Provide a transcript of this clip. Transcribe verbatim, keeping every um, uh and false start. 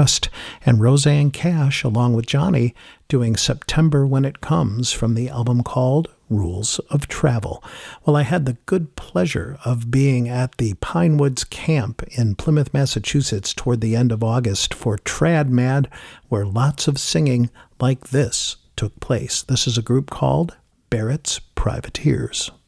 Trust, and Roseanne Cash, along with Johnny, doing September When It Comes from the album called Rules of Travel. Well, I had the good pleasure of being at the Pinewoods Camp in Plymouth, Massachusetts toward the end of August for Trad Mad, where lots of singing like this took place. This is a group called Barrett's Privateers.